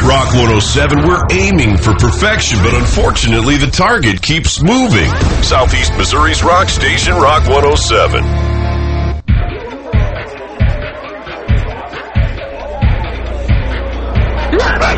Rock 107, we're aiming for perfection, but unfortunately the target keeps moving. Southeast Missouri's rock station, Rock 107.